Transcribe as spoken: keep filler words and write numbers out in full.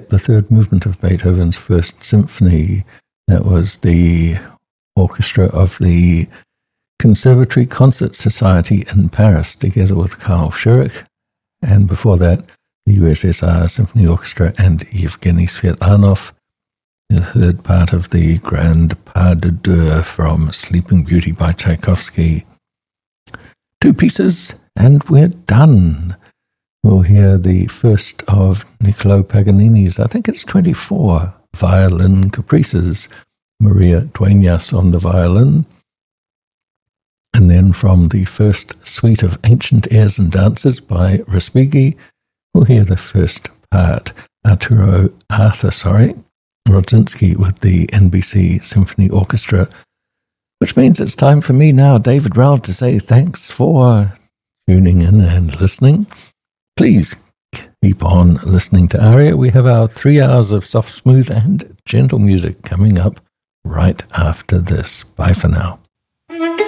the third movement of Beethoven's First Symphony. That was the orchestra of the Conservatory Concert Society in Paris, together with Carl Schurig. And before that, the U S S R Symphony Orchestra and Yevgeny Svetlanov, the third part of the Grand Pas de Deux from Sleeping Beauty by Tchaikovsky. Two pieces, and we're done. We'll hear the first of Niccolo Paganini's, I think it's twenty-four, violin caprices. Maria Dueñas on the violin. And then from the first suite of Ancient Airs and Dances by Respighi, we'll hear the first part, Arturo, Arthur, sorry, Rodzinski with the N B C Symphony Orchestra, which means it's time for me now, David Rowell, to say thanks for tuning in and listening. Please keep on listening to Aria. We have our three hours of soft, smooth, and gentle music coming up right after this. Bye for now.